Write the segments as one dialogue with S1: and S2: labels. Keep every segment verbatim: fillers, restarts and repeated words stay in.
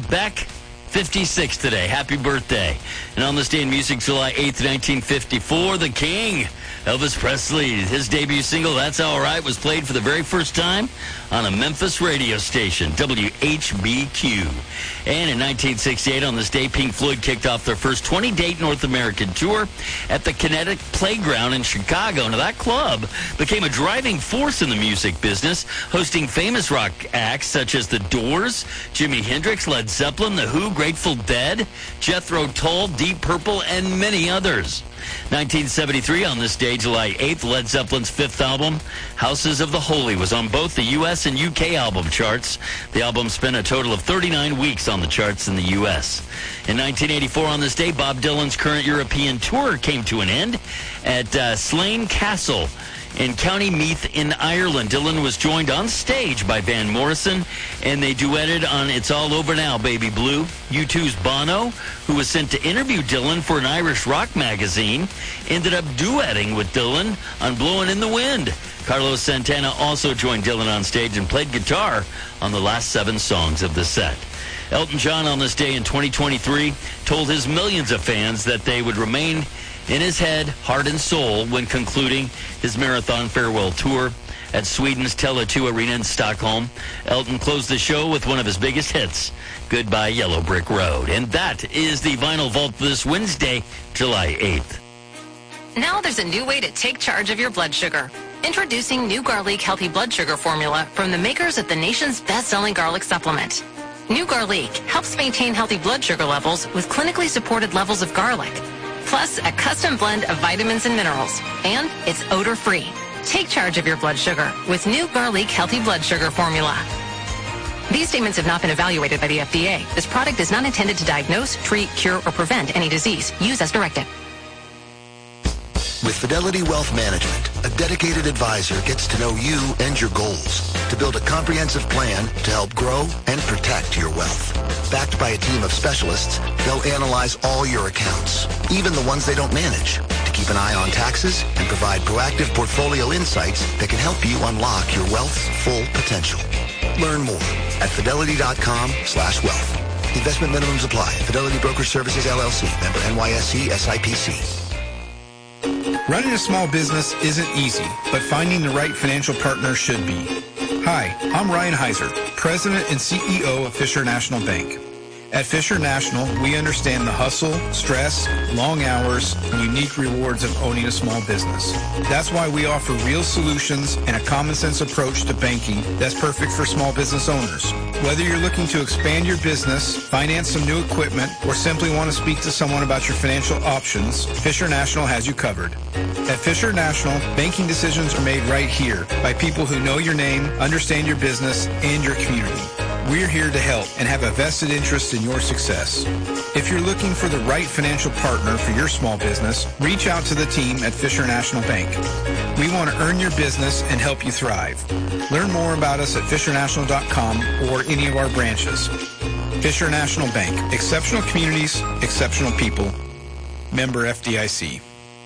S1: Beck, fifty-six today. Happy birthday. And on this day in music, July eighth, nineteen fifty-four, the King, Elvis Presley, his debut single, That's All Right, was played for the very first time on a Memphis radio station, W H B Q. And in nineteen sixty-eight, on this day, Pink Floyd kicked off their first twenty-date North American tour at the Kinetic Playground in Chicago. Now, that club became a driving force in the music business, hosting famous rock acts such as The Doors, Jimi Hendrix, Led Zeppelin, The Who, Grateful Dead, Jethro Tull, Deep Purple, and many others. nineteen seventy-three, on this day, July eighth, Led Zeppelin's fifth album, Houses of the Holy, was on both the U S and U K album charts. The album spent a total of thirty-nine weeks on the charts in the U S. In nineteen eighty-four, on this day, Bob Dylan's current European tour came to an end at uh, Slane Castle in County Meath in Ireland. Dylan was joined on stage by Van Morrison, and they duetted on It's All Over Now, Baby Blue. U two's Bono, who was sent to interview Dylan for an Irish rock magazine, ended up duetting with Dylan on Blowin' in the Wind. Carlos Santana also joined Dylan on stage and played guitar on the last seven songs of the set. Elton John, on this day in twenty twenty-three, told his millions of fans that they would remain in his head, heart, and soul when concluding his marathon farewell tour at Sweden's Tele two Arena in Stockholm. Elton closed the show with one of his biggest hits, Goodbye Yellow Brick Road. And that is the Vinyl Vault for this Wednesday, July eighth.
S2: Now there's a new way to take charge of your blood sugar. Introducing new Garlic Healthy Blood Sugar Formula from the makers of the nation's best-selling garlic supplement. New Garlic helps maintain healthy blood sugar levels with clinically supported levels of garlic, plus a custom blend of vitamins and minerals, and it's odor-free. Take charge of your blood sugar with new Garlic Healthy Blood Sugar Formula. These statements have not been evaluated by the F D A. This product is not intended to diagnose, treat, cure, or prevent any disease. Use as directed.
S3: With Fidelity Wealth Management, a dedicated advisor gets to know you and your goals to build a comprehensive plan to help grow and protect your wealth. Backed by a team of specialists, they'll analyze all your accounts, even the ones they don't manage, to keep an eye on taxes and provide proactive portfolio insights that can help you unlock your wealth's full potential. Learn more at fidelity.com slash wealth. Investment minimums apply. Fidelity Broker Services, L L C. Member N Y S E S I P C.
S4: Running a small business isn't easy, but finding the right financial partner should be. Hi, I'm Ryan Heiser, President and C E O of Fisher National Bank. At Fisher National, we understand the hustle, stress, long hours, and unique rewards of owning a small business. That's why we offer real solutions and a common-sense approach to banking that's perfect for small business owners. Whether you're looking to expand your business, finance some new equipment, or simply want to speak to someone about your financial options, Fisher National has you covered. At Fisher National, banking decisions are made right here by people who know your name, understand your business, and your community. We're here to help and have a vested interest in your success. If you're looking for the right financial partner for your small business, reach out to the team at Fisher National Bank. We want to earn your business and help you thrive. Learn more about us at fisher national dot com or any of our branches. Fisher National Bank. Exceptional communities, exceptional people. Member F D I C.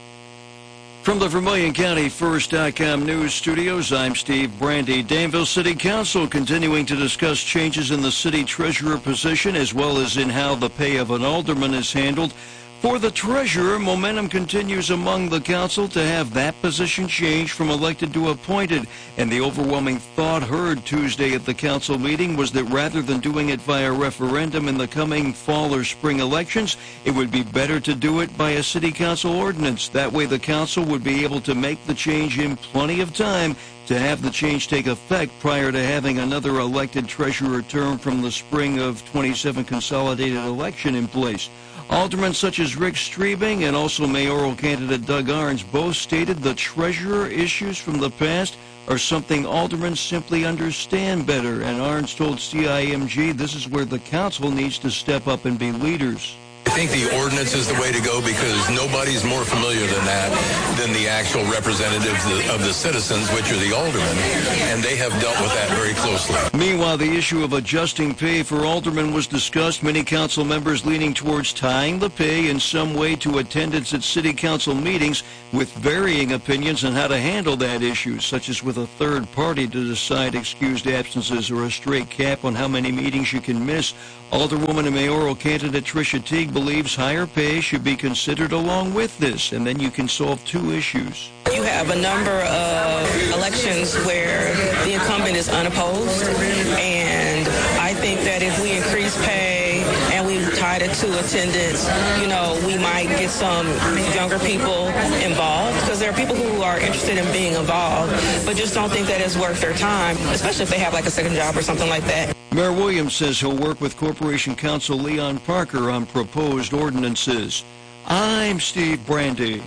S5: From the Vermilion County First dot com news studios, I'm Steve Brandy. Danville City Council continuing to discuss changes in the city treasurer position as well as in how the pay of an alderman is handled. For the treasurer, momentum continues among the council to have that position changed from elected to appointed. And the overwhelming thought heard Tuesday at the council meeting was that rather than doing it via referendum in the coming fall or spring elections, it would be better to do it by a city council ordinance. That way the council would be able to make the change in plenty of time to have the change take effect prior to having another elected treasurer term from the spring of twenty-seven consolidated election in place. Aldermen such as Rick Streebing and also mayoral candidate Doug Arns both stated the treasurer issues from the past are something aldermen simply understand better, and Arns told C I M G this is where the council needs to step up and be leaders.
S3: If
S6: think the ordinance is the way to go because nobody's more familiar than that than the actual representatives of the citizens, which are the aldermen, and they have dealt with that very closely.
S5: Meanwhile, the issue of adjusting pay for aldermen was discussed. Many council members leaning towards tying the pay in some way to attendance at city council meetings, with varying opinions on how to handle that issue, such as with a third party to decide excused absences or a straight cap on how many meetings you can miss. Alderwoman and mayoral candidate Tricia Teague believes higher pay should be considered along with this, and then you can solve two issues.
S7: You have a number of elections where the incumbent is unopposed, and I think that if we increase pay and we tied it to attendance, you know, we might get some younger people involved, because there are people who are interested in being involved, but just don't think that it's worth their time, especially if they have like a second job or something like that.
S5: Mayor Williams says he'll work with Corporation Counsel Leon Parker on proposed ordinances. I'm Steve Brandy.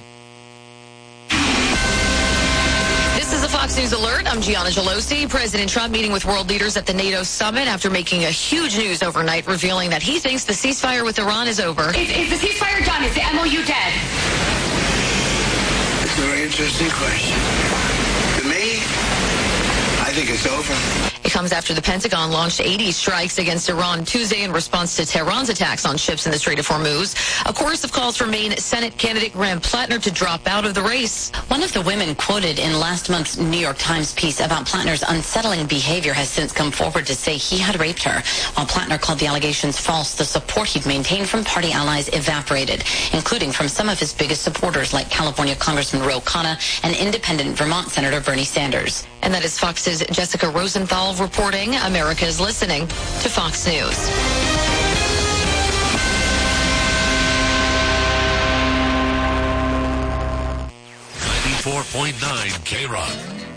S2: This is a Fox News Alert. I'm Gianna Gelosi. President Trump meeting with world leaders at the NATO summit after making a huge news overnight, revealing that he thinks the ceasefire with Iran is over.
S8: Is, is the ceasefire done? Is the M O U dead?
S9: It's a very interesting question. To me, I think it's over.
S2: It comes after the Pentagon launched eighty strikes against Iran Tuesday in response to Tehran's attacks on ships in the Strait of Hormuz. A chorus of calls for Maine Senate candidate Graham Plattner to drop out of the race.
S10: One of the women quoted in last month's New York Times piece about Plattner's unsettling behavior has since come forward to say he had raped her. While Plattner called the allegations false, the support he'd maintained from party allies evaporated, including from some of his biggest supporters like California Congressman Ro Khanna and independent Vermont Senator Bernie Sanders.
S2: And that is Fox's Jessica Rosenthal reporting. America is listening to Fox News.
S11: ninety-four point nine K-Rock.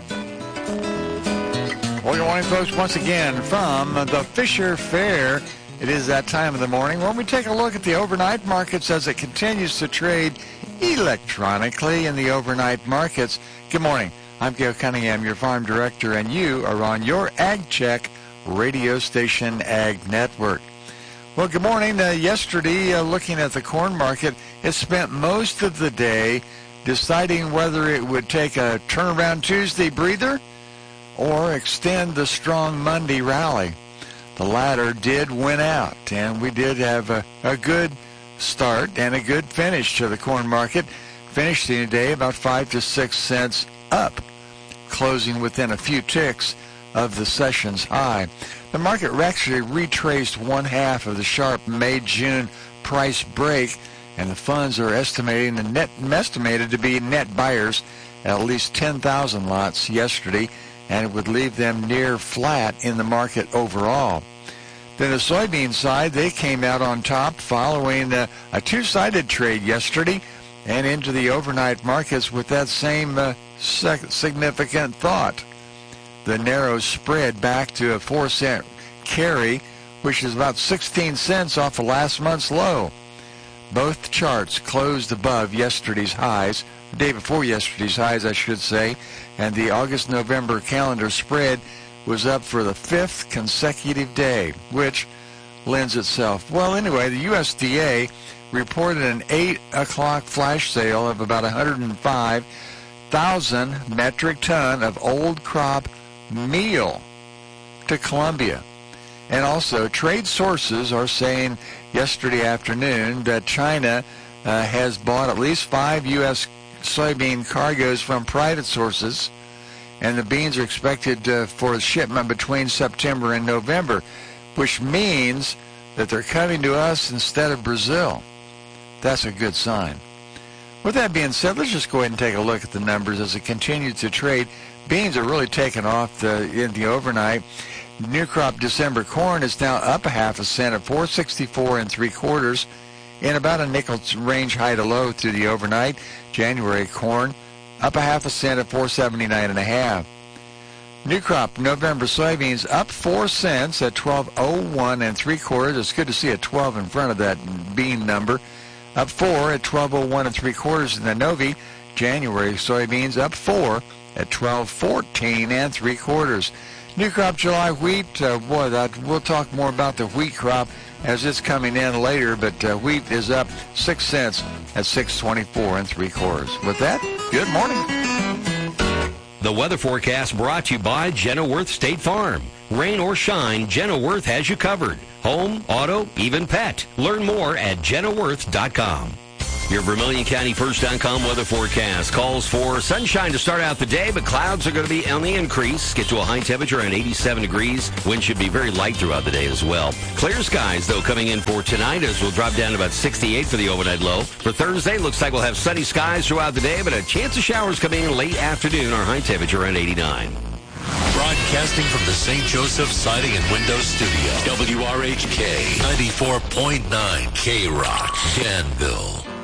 S12: Well, good morning, folks. Once again from the Fisher Fair. It is that time of the morning when we take a look at the overnight markets as it continues to trade electronically in the overnight markets. Good morning. I'm Gail Cunningham, your farm director, and you are on your Ag Check radio station Ag Network. Well, good morning. Uh, yesterday, uh, looking at the corn market, it spent most of the day deciding whether it would take a turnaround Tuesday breather or extend the strong Monday rally. The latter did win out, and we did have a, a good start and a good finish to the corn market, finishing the day about five to six cents up, closing within a few ticks of the session's high. The market actually retraced one half of the sharp May-June price break, and the funds are estimating the net estimated to be net buyers at least ten thousand lots yesterday, and it would leave them near flat in the market overall. Then the soybean side, they came out on top following a, a two-sided trade yesterday and into the overnight markets with that same uh, significant thought. The narrow spread back to a four cent carry, which is about sixteen cents off of last month's low. Both charts closed above yesterday's highs, the day before yesterday's highs, I should say, and the August-November calendar spread was up for the fifth consecutive day, which lends itself. Well, anyway, the U S D A reported an eight o'clock flash sale of about one hundred five thousand metric ton of old crop meal to Colombia. And also, trade sources are saying yesterday afternoon that China uh, has bought at least five U S soybean cargoes from private sources, and the beans are expected uh, for shipment between September and November, which means that they're coming to us instead of Brazil. That's a good sign. With that being said, let's just go ahead and take a look at the numbers as it continues to trade. Beans are really taking off the, in the overnight. New crop December corn is now up a half a cent at four sixty-four and three quarters, in about a nickel range high to low through the overnight. January corn up a half a cent at four seventy-nine and a half. New crop November soybeans up four cents at twelve oh one and three quarters. It's good to see a twelve in front of that bean number. Up four at twelve oh one and three quarters in the Novi. January soybeans up four at twelve fourteen and three quarters. New crop July wheat, uh, boy, that we'll talk more about the wheat crop as it's coming in later, but uh, wheat is up six cents at six twenty-four and three quarters. With that, good morning.
S13: The weather forecast brought to you by Genworth State Farm. Rain or shine, Genworth has you covered. Home, auto, even pet. Learn more at Genworth dot com. Your Vermilion County First dot com weather forecast calls for sunshine to start out the day, but clouds are going to be on the increase. Get to a high temperature around eighty-seven degrees. Wind should be very light throughout the day as well. Clear skies, though, coming in for tonight as we'll drop down to about sixty-eight for the overnight low. For Thursday, looks like we'll have sunny skies throughout the day, but a chance of showers coming in late afternoon. Our high temperature around eighty-nine.
S11: Broadcasting from the Saint Joseph Siding and Windows Studio. W R H K ninety-four point nine K Rock, Danville.